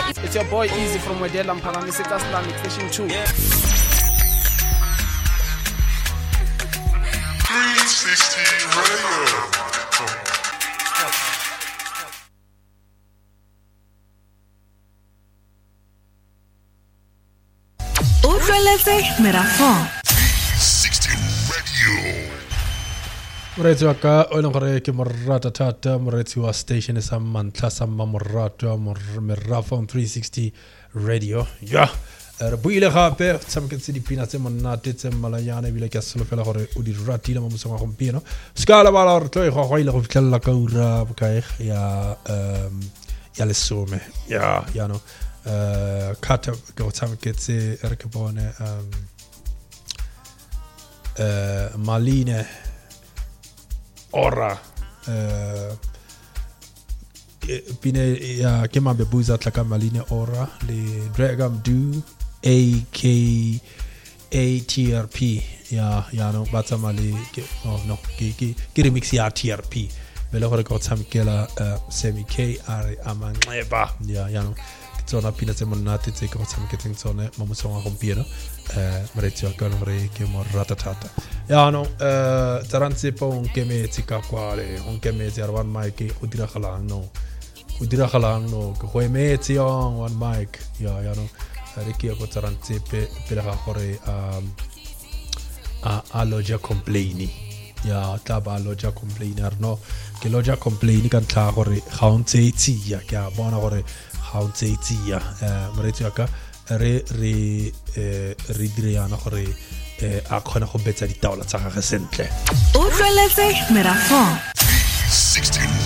It's your boy Easy from Wedela Mpangamiseka Islamic Station 2. Yeah. 360 Radio. Merafon 360 Radio. Moretsi wa ka o leng gore ke morata thata moretsi wa station sa mantla sa mamorata Merafon 360 Radio ya re buile gape tsameketse dipina tse monate tse malayana bile ke solofela gore o di ratile mo mosong wa gompieno skala bala re tlo go ile go fitlhella ka ura bokae ya lesome ya no kata go tsameketse re ke bone Maline Ora pine ya ke mabebuza tla ka Maline Ora le Dragam Du ATRP ya no batsa mali ke remix ya TRP bele gore go tsamkela Semi K are amanxeba ya no tsona pina tse monate tse ke go tsameketseng tsone mo mosong wa gompieno moretsi wa ka re ke mo rata thata ya no tsarantse po nke metsi ka kwale nke metsi ya one mic go diragalang no ke go emetsi on one mic ya no re ke go tsarantse pele ga gore a loja complaini ya tla ba loja complainer no ke loja complaini ka ntla gore ga o ntse tsia ke a bona gore ga o ntse tsia moretsi wa ka re dire yana gore a khona go betsa ditaola tsa gagwe sentle Merafon 360